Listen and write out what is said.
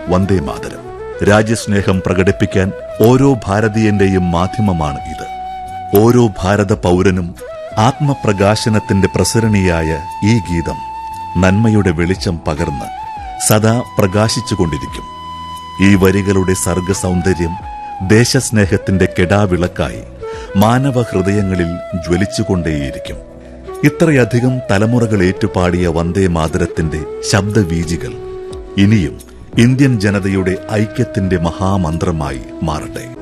വന്ദേ മാതരം. രാജ്യസ്നേഹം പ്രകടിപ്പിക്കാൻ ഓരോ ഭാരതീയന്റെയും മാധ്യമമാണ് ഇത്. ഓരോ ഭാരത പൌരനും ആത്മപ്രകാശനത്തിന്റെ പ്രസരണിയായ ഈ ഗീതം നന്മയുടെ വെളിച്ചം പകർന്ന് സദാ പ്രകാശിച്ചുകൊണ്ടിരിക്കും. ഈ വരികളുടെ സർഗസൗന്ദര്യം ദേശസ്നേഹത്തിന്റെ കെടാവിളക്കായി മാനവ ഹൃദയങ്ങളിൽ ജ്വലിച്ചുകൊണ്ടേയിരിക്കും. ഇത്രയധികം തലമുറകൾ ഏറ്റുപാടിയ വന്ദേ മാതരത്തിന്റെ ശബ്ദവീജികൾ ഇനിയും ഇന്ത്യൻ ജനതയുടെ ഐക്യത്തിന്റെ മഹാമന്ത്രമായി മാറട്ടെ.